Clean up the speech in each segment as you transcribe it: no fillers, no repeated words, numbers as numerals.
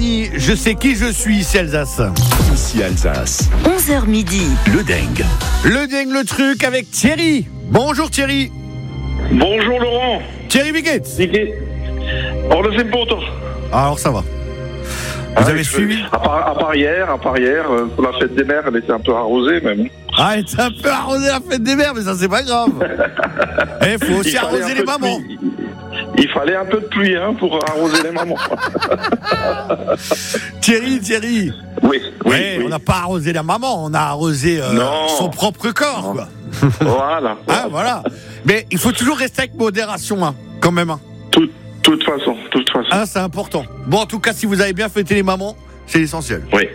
Mélanie, je sais qui je suis, ici Alsace. Ici Alsace. 11h midi. Le dingue. Le dingue, le truc avec Thierry. Bonjour Thierry. Bonjour Laurent. Thierry Biquet. On le fait pour toi. Alors ça va. Vous avez suivi? À part hier, pour la fête des mères, elle était un peu arrosée même. Ah, elle était un peu arrosée la fête des mères, mais ça c'est pas grave. Il faut aussi arroser les mamans. Il fallait un peu de pluie pour arroser les mamans. Thierry. Oui. On n'a pas arrosé la maman, on a arrosé son propre corps, quoi. Voilà. Ah, voilà. Mais il faut toujours rester avec modération, quand même. Toute façon. Ah, c'est important. Bon, en tout cas, si vous avez bien fêté les mamans, c'est l'essentiel. Oui.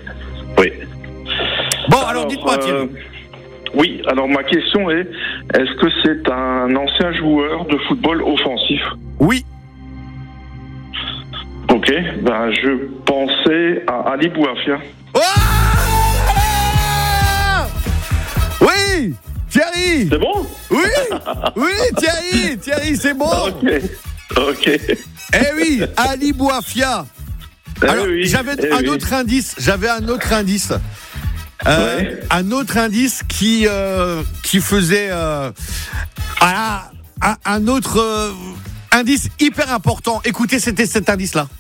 Bon, alors dites-moi, Thierry. Oui, alors ma question est-ce que c'est un ancien joueur de football offensif? Oui. Ok, je pensais à Ali Bouafia. Oh, oui, Thierry. C'est bon? Oui, Thierry, c'est bon. Ok. Eh oui, Ali Bouafia. Alors, j'avais un autre indice. Un autre indice qui faisait un autre indice hyper important. Écoutez, c'était cet indice-là.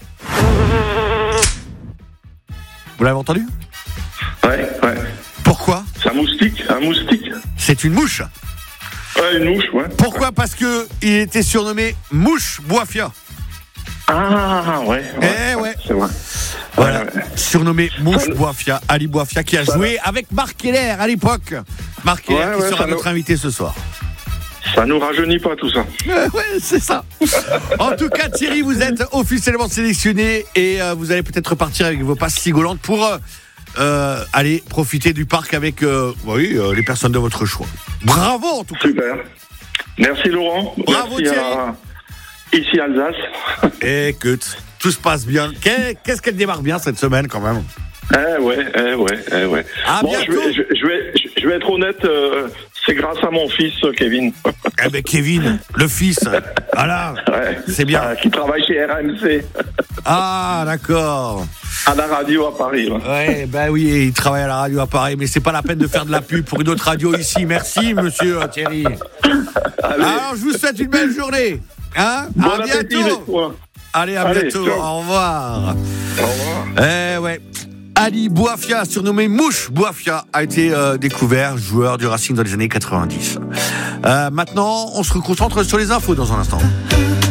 Vous l'avez entendu? Ouais. Pourquoi? C'est un moustique. C'est une mouche. Ouais, une mouche, ouais. Pourquoi? Parce que il était surnommé Mouche Bouafia. Ah, ouais. Ouais. C'est vrai. Voilà, Ouais. Surnommé Mouche Bouafia, Ali Bouafia, qui a joué avec Marc Keller à l'époque. Marc Keller qui sera notre invité ce soir. Ça nous rajeunit pas tout ça. Ouais, c'est ça. En tout cas, Thierry, vous êtes officiellement sélectionné et vous allez peut-être repartir avec vos passes cigolantes pour aller profiter du parc avec les personnes de votre choix. Bravo en tout cas. Super. Merci Laurent. Bravo Merci Thierry. Ici Alsace. Écoute, tout se passe bien. Qu'est-ce qu'elle démarre bien cette semaine quand même. Eh ouais. À bientôt. Je vais être honnête, c'est grâce à mon fils Kevin. Eh ben Kevin, le fils. Voilà. Ouais. C'est bien. Qui travaille chez RMC. Ah, d'accord. À la radio à Paris. Ouais, oui, il travaille à la radio à Paris, mais c'est pas la peine de faire de la pub pour une autre radio ici. Merci, monsieur Thierry. Allez. Alors, je vous souhaite une belle journée. Bon à appétit, bientôt. toi. Allez, à bientôt. Ciao. Au revoir. Au revoir. Ouais. Ali Bouafia, surnommé Mouche Bouafia, a été découvert, joueur du Racing dans les années 90. Maintenant, on se concentre sur les infos dans un instant.